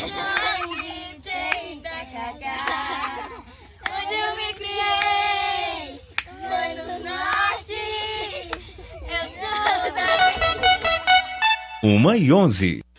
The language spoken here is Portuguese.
Onde tem tacacá, onde eu me criei, foi no norte, eu sou da... 1h11.